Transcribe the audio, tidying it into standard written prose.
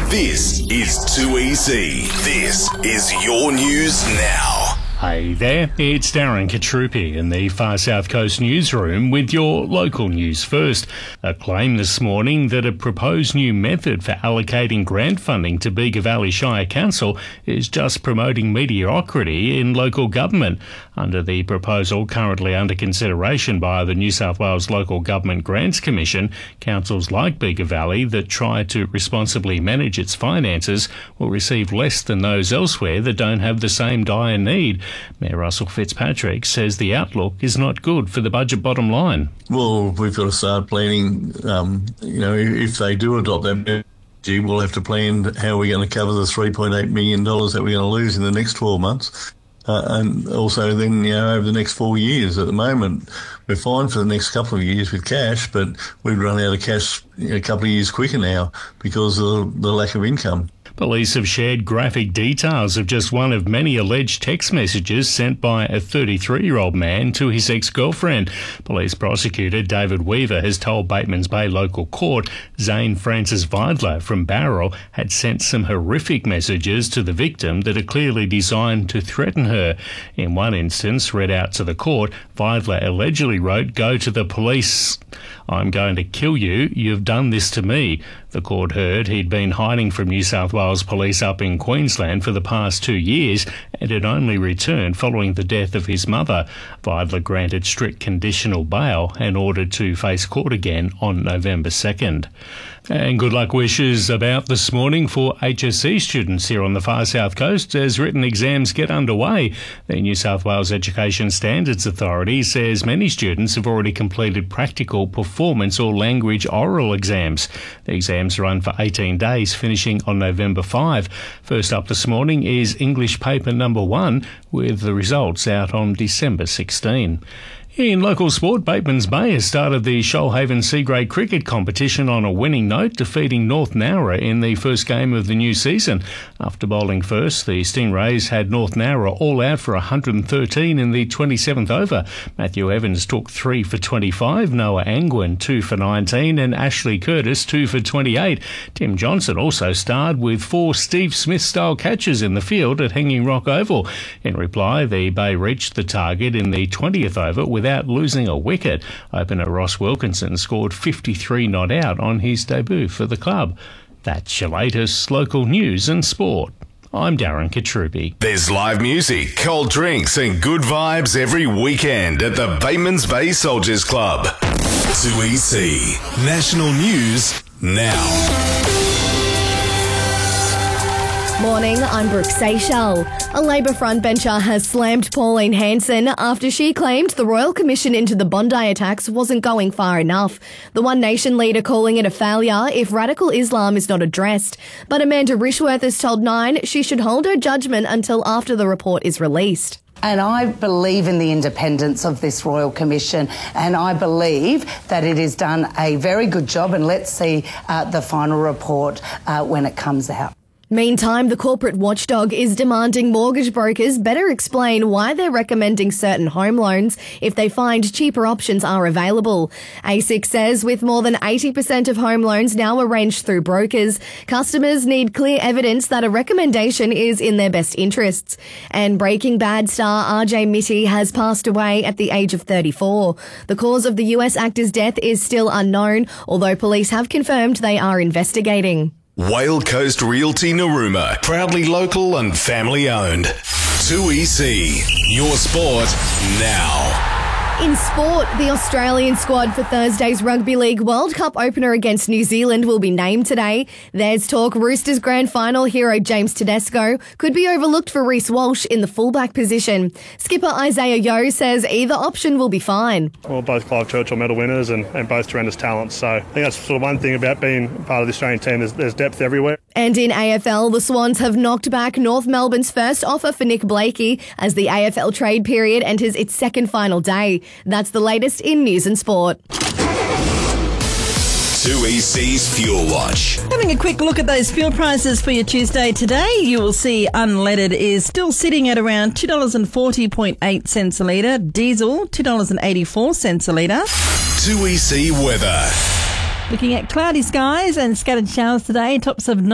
This is 2EC. This is your news now. Hey there, it's Darren Katrupi in the Far South Coast newsroom with your local news first. A claim this morning that a proposed new method for allocating grant funding to Bega Valley Shire Council is just promoting mediocrity in local government. Under the proposal currently under consideration by the New South Wales Local Government Grants Commission, councils like Bega Valley that try to responsibly manage its finances will receive less than those elsewhere that don't have the same dire need. Mayor Russell Fitzpatrick says the outlook is not good for the budget bottom line. Well, we've got to start planning, if they do adopt that, we'll have to plan how we're going to cover the $3.8 million that we're going to lose in the next 12 months. And also then, over the next 4 years. At the moment, we're fine for the next couple of years with cash, but we'd run out of cash a couple of years quicker now because of the lack of income. Police have shared graphic details of just one of many alleged text messages sent by a 33-year-old man to his ex-girlfriend. Police prosecutor David Weaver has told Batemans Bay Local Court Zane Francis Vidler from Bowral had sent some horrific messages to the victim that are clearly designed to threaten her. In one instance, read out to the court, Vidler allegedly wrote, "Go to the police. I'm going to kill you. You've done this to me." The court heard he'd been hiding from New South Wales Police up in Queensland for the past 2 years and had only returned following the death of his mother. Vidler granted strict conditional bail and ordered to face court again on November 2nd. And good luck wishes about this morning for HSC students here on the Far South Coast as written exams get underway. The New South Wales Education Standards Authority says many students have already completed practical performance or language oral exams. The exams run for 18 days, finishing on November 5. First up this morning is English paper number 1, with the results out on December 16. In local sport, Batemans Bay has started the Shoalhaven C-Grade cricket competition on a winning note, defeating North Nowra in the first game of the new season. After bowling first, the Stingrays had North Nowra all out for 113 in the 27th over. Matthew Evans took 3 for 25, Noah Angwin 2 for 19 and Ashley Curtis 2 for 28. Tim Johnson also starred with 4 Steve Smith-style catches in the field at Hanging Rock Oval. In reply, the Bay reached the target in the 20th over without losing a wicket. Opener Ross Wilkinson scored 53 not out on his debut for the club. That's your latest local news and sport. I'm Darren Katrupi. There's live music, cold drinks and good vibes every weekend at the Batemans Bay Soldiers Club. 2EC National News Now. Morning, I'm Brooke Seychelles. A Labor frontbencher has slammed Pauline Hanson after she claimed the Royal Commission into the Bondi attacks wasn't going far enough. The One Nation leader calling it a failure if radical Islam is not addressed. But Amanda Rishworth has told Nine she should hold her judgment until after the report is released. And I believe in the independence of this Royal Commission, and I believe that it has done a very good job, and let's see the final report when it comes out. Meantime, the corporate watchdog is demanding mortgage brokers better explain why they're recommending certain home loans if they find cheaper options are available. ASIC says with more than 80% of home loans now arranged through brokers, customers need clear evidence that a recommendation is in their best interests. And Breaking Bad star RJ Mitte has passed away at the age of 34. The cause of the US actor's death is still unknown, although police have confirmed they are investigating. Whale Coast Realty Narooma, proudly local and family owned. 2EC, your sport now. In sport, the Australian squad for Thursday's Rugby League World Cup opener against New Zealand will be named today. There's talk Roosters grand final hero James Tedesco could be overlooked for Reece Walsh in the fullback position. Skipper Isaiah Yeo says either option will be fine. Well, both Clive Churchill medal winners and both tremendous talents. So I think that's sort of one thing about being part of the Australian team. There's depth everywhere. And in AFL, the Swans have knocked back North Melbourne's first offer for Nick Blakey as the AFL trade period enters its second final day. That's the latest in news and sport. 2EC's Fuel Watch. Having a quick look at those fuel prices for your Tuesday today, you will see unleaded is still sitting at around $2.40.8 a litre, diesel $2.84 a litre. 2EC weather. Looking at cloudy skies and scattered showers today, tops of